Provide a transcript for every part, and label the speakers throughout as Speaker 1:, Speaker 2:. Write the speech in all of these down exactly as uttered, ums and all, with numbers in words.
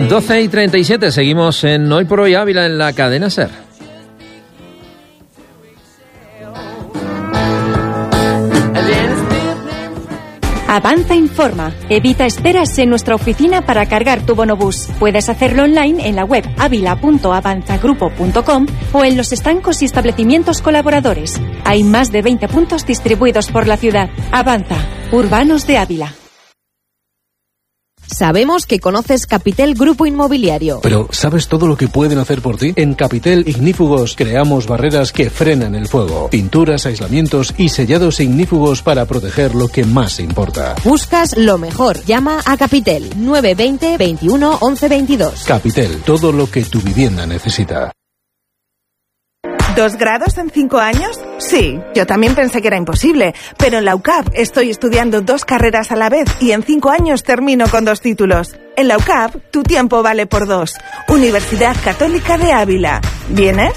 Speaker 1: doce y treinta y siete, seguimos en Hoy por Hoy Ávila en la cadena SER.
Speaker 2: Avanza informa. Evita esperas en nuestra oficina para cargar tu bonobús. Puedes hacerlo online en la web avila punto avanzagrupo punto com o en los estancos y establecimientos colaboradores. Hay más de veinte puntos distribuidos por la ciudad. Avanza. Urbanos de Ávila.
Speaker 3: Sabemos que conoces Capitel Grupo Inmobiliario.
Speaker 4: Pero ¿sabes todo lo que pueden hacer por ti? En Capitel Ignífugos creamos barreras que frenan el fuego, pinturas, aislamientos y sellados ignífugos para proteger lo que más importa.
Speaker 3: Buscas lo mejor. Llama a Capitel nueve veinte veintiuno once veintidós.
Speaker 4: Capitel, todo lo que tu vivienda necesita.
Speaker 5: ¿Dos grados en cinco años? Sí, yo también pensé que era imposible, pero en la U C A P estoy estudiando dos carreras a la vez y en cinco años termino con dos títulos. En la U C A P, tu tiempo vale por dos. Universidad Católica de Ávila. ¿Vienes?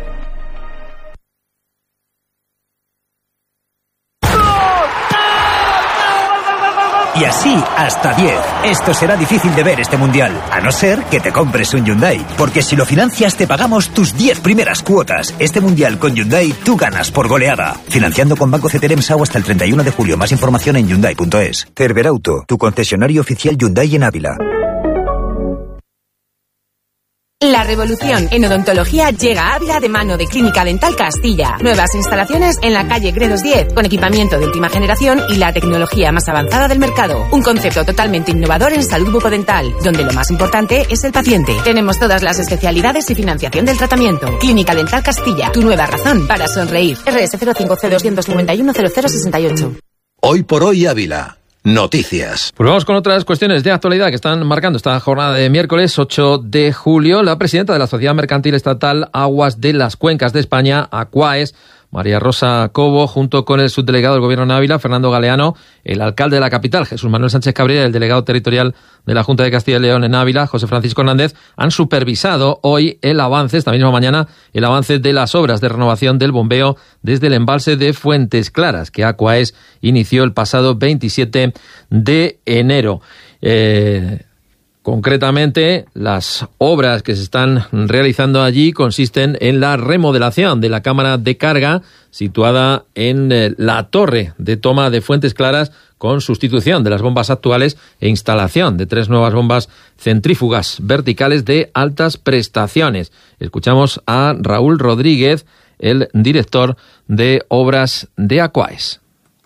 Speaker 6: Y así hasta diez. Esto será difícil de ver este mundial, a no ser que te compres un Hyundai. Porque si lo financias te pagamos tus diez primeras cuotas. Este mundial con Hyundai tú ganas por goleada. Financiando con Banco Ceterem S A U hasta el treinta y uno de julio. Más información en Hyundai punto es. Cerberauto, tu concesionario oficial Hyundai en Ávila.
Speaker 7: La revolución en odontología llega a Ávila de mano de Clínica Dental Castilla. Nuevas instalaciones en la calle Gredos diez, con equipamiento de última generación y la tecnología más avanzada del mercado. Un concepto totalmente innovador en salud bucodental, donde lo más importante es el paciente. Tenemos todas las especialidades y financiación del tratamiento. Clínica Dental Castilla, tu nueva razón para sonreír. R S cero cinco C dos nueve uno cero cero seis ocho.
Speaker 8: Hoy por Hoy Ávila. Noticias.
Speaker 1: Pues vamos con otras cuestiones de actualidad que están marcando esta jornada de miércoles ocho de julio. La presidenta de la Sociedad Mercantil Estatal Aguas de las Cuencas de España, ACUAES, María Rosa Cobo, junto con el subdelegado del Gobierno en Ávila, Fernando Galeano, el alcalde de la capital, Jesús Manuel Sánchez Cabrera, y el delegado territorial de la Junta de Castilla y León en Ávila, José Francisco Hernández, han supervisado hoy el avance, esta misma mañana, el avance de las obras de renovación del bombeo desde el embalse de Fuentes Claras, que ACUAES inició el pasado veintisiete de enero. Eh... Concretamente, las obras que se están realizando allí consisten en la remodelación de la cámara de carga situada en eh, la torre de toma de Fuentes Claras, con sustitución de las bombas actuales e instalación de tres nuevas bombas centrífugas verticales de altas prestaciones. Escuchamos a Raúl Rodríguez, el director de obras de ACUAES.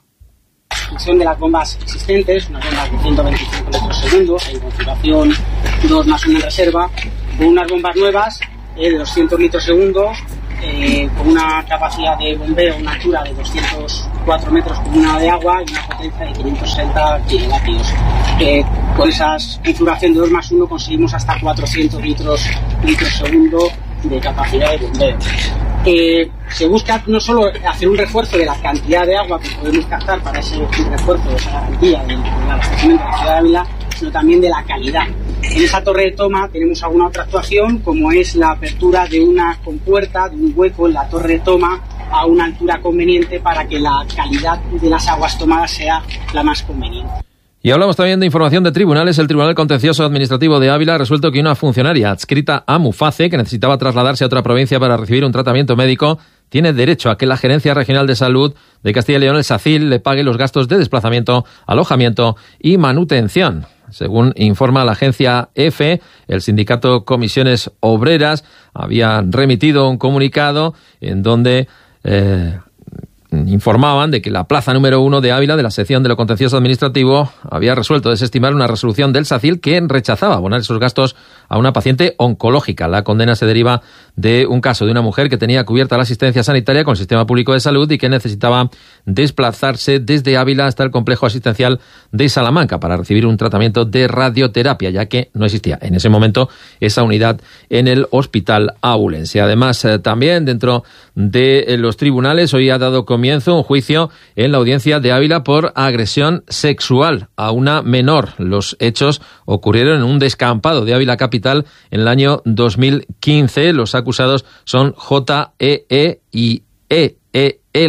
Speaker 9: De las bombas existentes, unas bombas de ciento veinticinco litros segundo, en configuración dos más una en reserva, con unas bombas nuevas eh, de doscientos litros segundo, eh, con una capacidad de bombeo, una altura de doscientos cuatro metros con una de agua y una potencia de quinientos sesenta kilovatios. Eh, con esa configuración de dos más uno conseguimos hasta cuatrocientos litros, litros segundo de capacidad de bombeo. Eh, se busca no solo hacer un refuerzo de la cantidad de agua que podemos captar para ese refuerzo, esa garantía del abastecimiento de la ciudad de Ávila, sino también de la calidad. En esa torre de toma tenemos alguna otra actuación, como es la apertura de una compuerta, de un hueco en la torre de toma a una altura conveniente para que la calidad de las aguas tomadas sea la más conveniente.
Speaker 1: Y hablamos también de información de tribunales. El Tribunal Contencioso Administrativo de Ávila ha resuelto que una funcionaria adscrita a Muface, que necesitaba trasladarse a otra provincia para recibir un tratamiento médico, tiene derecho a que la Gerencia Regional de Salud de Castilla y León, el SACIL, le pague los gastos de desplazamiento, alojamiento y manutención. Según informa la agencia EFE, el sindicato Comisiones Obreras había remitido un comunicado en donde Eh, informaban de que la plaza número uno de Ávila de la sección de lo contencioso administrativo había resuelto desestimar una resolución del SACIL que rechazaba abonar esos gastos a una paciente oncológica. La condena se deriva de un caso de una mujer que tenía cubierta la asistencia sanitaria con el sistema público de salud y que necesitaba desplazarse desde Ávila hasta el complejo asistencial de Salamanca para recibir un tratamiento de radioterapia, ya que no existía en ese momento esa unidad en el hospital abulense. Además, eh, también dentro de eh, los tribunales, hoy ha dado comienzo un juicio en la audiencia de Ávila por agresión sexual a una menor. Los hechos ocurrieron en un descampado de Ávila capital en el año dos mil quince. Los acusados son J E E y E E L.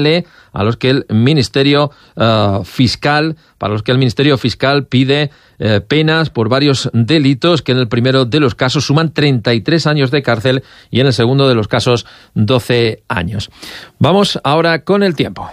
Speaker 1: a los que el Ministerio uh, Fiscal, para los que el Ministerio Fiscal pide eh, penas por varios delitos que en el primero de los casos suman treinta y tres años de cárcel y en el segundo de los casos doce años. Vamos ahora con el tiempo.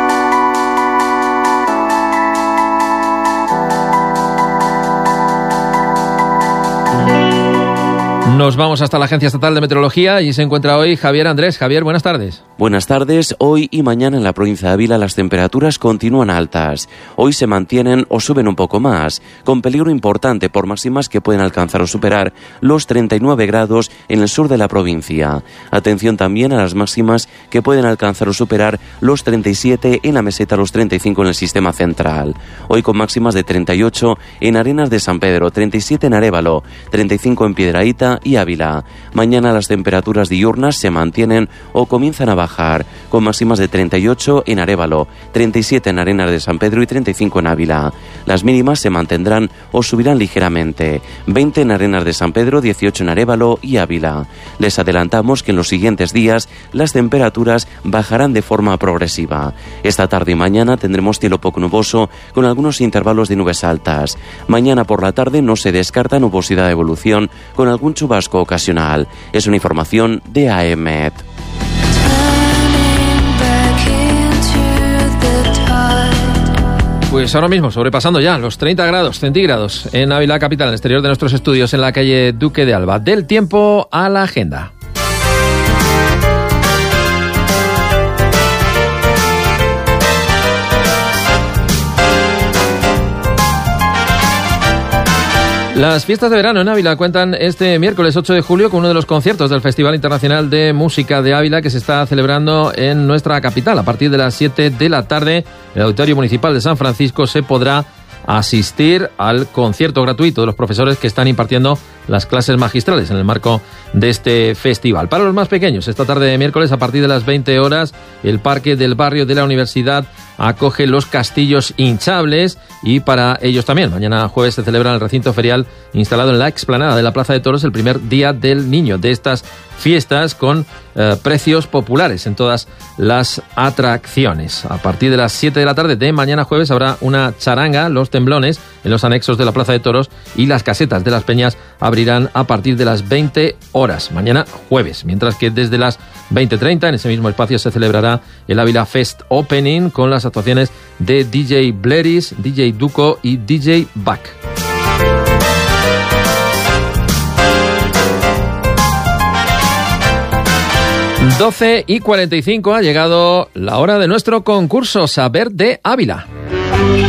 Speaker 1: Nos vamos hasta la Agencia Estatal de Meteorología y se encuentra hoy Javier Andrés. Javier, buenas tardes.
Speaker 10: Buenas tardes. Hoy y mañana en la provincia de Ávila las temperaturas continúan altas. Hoy se mantienen o suben un poco más, con peligro importante por máximas que pueden alcanzar o superar los treinta y nueve grados en el sur de la provincia. Atención también a las máximas que pueden alcanzar o superar los treinta y siete en la meseta, los treinta y cinco en el sistema central. Hoy con máximas de treinta y ocho en Arenas de San Pedro, treinta y siete en Arévalo, treinta y cinco en Piedrahíta y Ávila. Mañana las temperaturas diurnas se mantienen o comienzan a bajar, con máximas de treinta y ocho en Arévalo, treinta y siete en Arenas de San Pedro y treinta y cinco en Ávila. Las mínimas se mantendrán o subirán ligeramente, veinte en Arenas de San Pedro, dieciocho en Arévalo y Ávila. Les adelantamos que en los siguientes días las temperaturas bajarán de forma progresiva. Esta tarde y mañana tendremos cielo poco nuboso con algunos intervalos de nubes altas. Mañana por la tarde no se descarta nubosidad de evolución con algún chubasco ocasional. Es una información de A E M E T.
Speaker 1: Pues ahora mismo, sobrepasando ya los treinta grados centígrados en Ávila capital, en el exterior de nuestros estudios, en la calle Duque de Alba. Del tiempo a la agenda. Las fiestas de verano en Ávila cuentan este miércoles ocho de julio con uno de los conciertos del Festival Internacional de Música de Ávila que se está celebrando en nuestra capital. A partir de las siete de la tarde, en el Auditorio Municipal de San Francisco se podrá asistir al concierto gratuito de los profesores que están impartiendo las clases magistrales en el marco de este festival. Para los más pequeños, esta tarde de miércoles a partir de las veinte horas, el Parque del Barrio de la Universidad acoge los castillos hinchables y para ellos también. Mañana jueves se celebra en el recinto ferial instalado en la explanada de la Plaza de Toros el primer Día del Niño de estas fiestas con eh, precios populares en todas las atracciones. A partir de las siete de la tarde de mañana jueves habrá una charanga, Los Temblones, en los anexos de la Plaza de Toros y las casetas de las Peñas abrirán a partir de las veinte horas, mañana jueves, mientras que desde las veinte treinta en ese mismo espacio se celebrará el Ávila Fest Opening con las actuaciones de D J Bleris, D J Duco y D J Back. doce y cuarenta y cinco ha llegado la hora de nuestro concurso Saber de Ávila.